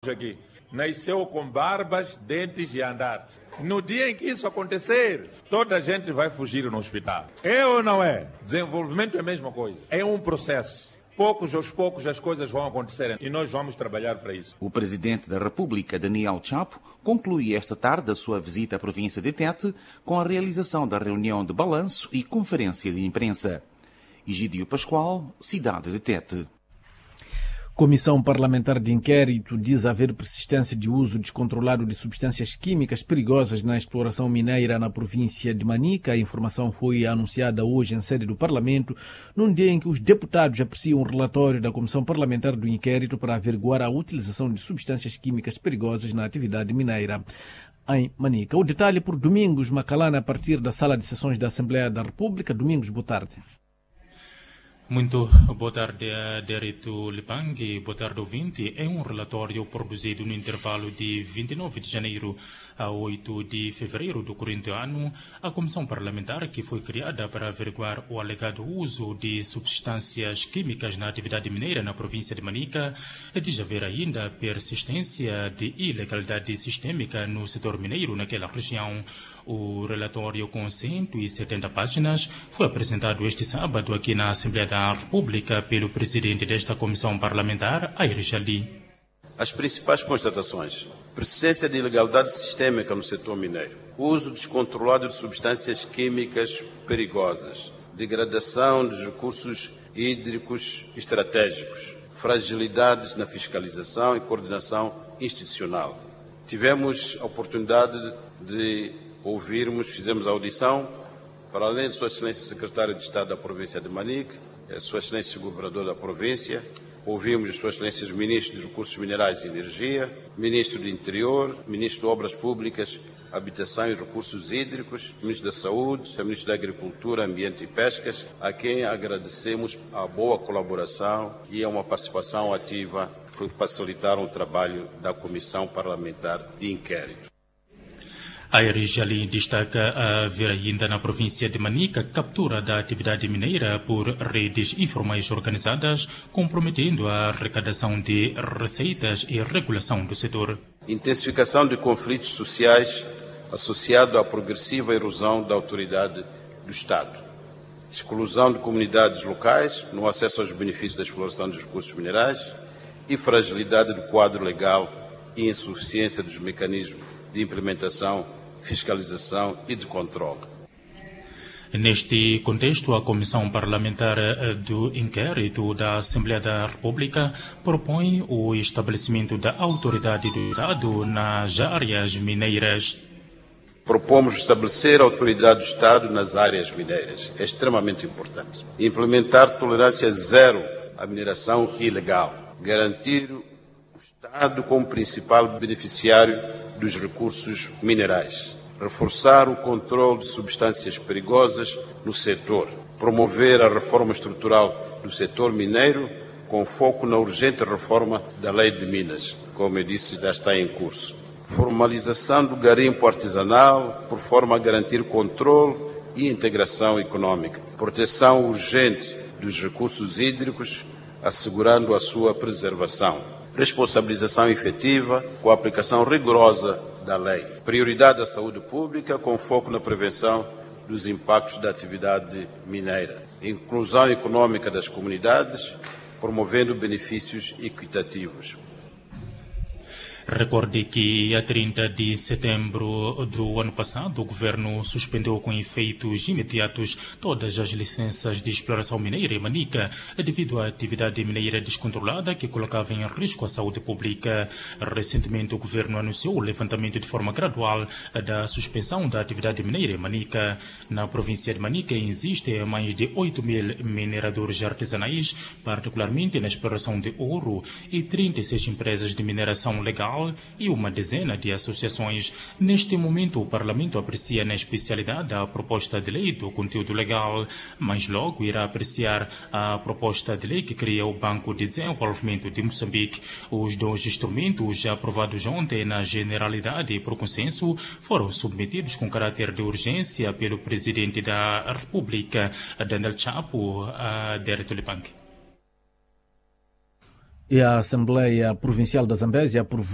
aqui nasceu com barbas, dentes e andar. No dia em que isso acontecer, toda a gente vai fugir no hospital. É ou não é? Desenvolvimento é a mesma coisa. É um processo. Poucos aos poucos as coisas vão acontecer e nós vamos trabalhar para isso. O presidente da República, Daniel Chapo, conclui esta tarde a sua visita à província de Tete com a realização da reunião de balanço e conferência de imprensa. Egídio Pascoal, cidade de Tete. Comissão Parlamentar de Inquérito diz haver persistência de uso descontrolado de substâncias químicas perigosas na exploração mineira na província de Manica. A informação foi anunciada hoje em sede do Parlamento, num dia em que os deputados apreciam um relatório da Comissão Parlamentar do Inquérito para averiguar a utilização de substâncias químicas perigosas na atividade mineira em Manica. O detalhe por Domingos Macalana, a partir da Sala de Sessões da Assembleia da República. Domingos, boa tarde. Muito boa tarde, Derito Lipangue, boa tarde, ouvinte. É um relatório produzido no intervalo de 29 de janeiro a 8 de fevereiro do corrente ano. A comissão parlamentar, que foi criada para averiguar o alegado uso de substâncias químicas na atividade mineira na província de Manica, diz haver ainda persistência de ilegalidade sistêmica no setor mineiro naquela região. O relatório, com 170 páginas, foi apresentado este sábado aqui na Assembleia da República pelo presidente desta comissão parlamentar, Aire Jali. As principais constatações: persistência de ilegalidade sistêmica no setor mineiro, uso descontrolado de substâncias químicas perigosas, degradação dos recursos hídricos estratégicos, fragilidades na fiscalização e coordenação institucional. Tivemos a oportunidade de fizemos a audição, para além de Sua Excelência Secretário de Estado da província de Manica, Sua Excelência Governador da província, ouvimos Sua Excelência Ministro dos Recursos Minerais e Energia, Ministro do Interior, Ministro de Obras Públicas, Habitação e Recursos Hídricos, Ministro da Saúde, Ministro da Agricultura, Ambiente e Pescas, a quem agradecemos a boa colaboração e a uma participação ativa que facilitaram o trabalho da Comissão Parlamentar de Inquérito. A Erijali destaca haver ainda na província de Manica captura da atividade mineira por redes informais organizadas, comprometendo a arrecadação de receitas e regulação do setor. Intensificação de conflitos sociais associado à progressiva erosão da autoridade do Estado. Exclusão de comunidades locais no acesso aos benefícios da exploração dos recursos minerais e fragilidade do quadro legal e insuficiência dos mecanismos de implementação, fiscalização e de controle. Neste contexto, a Comissão Parlamentar do Inquérito da Assembleia da República propõe o estabelecimento da autoridade do Estado nas áreas mineiras. Propomos estabelecer a autoridade do Estado nas áreas mineiras. É extremamente importante. Implementar tolerância zero à mineração ilegal. Garantir o Estado como principal beneficiário dos recursos minerais. Reforçar o controle de substâncias perigosas no setor. Promover a reforma estrutural do setor mineiro com foco na urgente reforma da Lei de Minas. Como eu disse, já está em curso. Formalização do garimpo artesanal por forma a garantir controle e integração econômica. Proteção urgente dos recursos hídricos, assegurando a sua preservação. Responsabilização efetiva com a aplicação rigorosa da lei. Prioridade da saúde pública com foco na prevenção dos impactos da atividade mineira. Inclusão econômica das comunidades, promovendo benefícios equitativos. Recorde que a 30 de setembro do ano passado o governo suspendeu com efeitos imediatos todas as licenças de exploração mineira em Manica devido à atividade mineira descontrolada que colocava em risco a saúde pública. Recentemente o governo anunciou o levantamento de forma gradual da suspensão da atividade mineira em Manica. Na província de Manica existem mais de 8.000 mineradores artesanais, particularmente na exploração de ouro, e 36 empresas de mineração legal e uma dezena de associações. Neste momento, o Parlamento aprecia na especialidade a proposta de lei do conteúdo legal, mas logo irá apreciar a proposta de lei que cria o Banco de Desenvolvimento de Moçambique. Os dois instrumentos, já aprovados ontem na Generalidade e por consenso, foram submetidos com caráter de urgência pelo Presidente da República, Daniel Chapo, a Derito Lipangue. E a Assembleia Provincial da Zambésia aprovou